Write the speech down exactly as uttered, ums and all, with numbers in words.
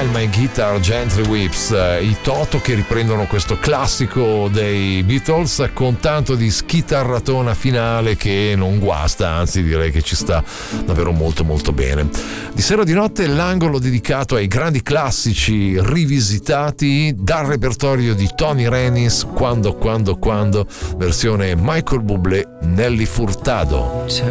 While My Guitar Gently Weeps, i Toto che riprendono questo classico dei Beatles con tanto di schitarratona finale che non guasta, anzi direi che ci sta davvero molto molto bene. Di sera di notte l'angolo dedicato ai grandi classici rivisitati dal repertorio di Tony Renis, Quando Quando Quando, versione Michael Bublé, Nelly Furtado. C'è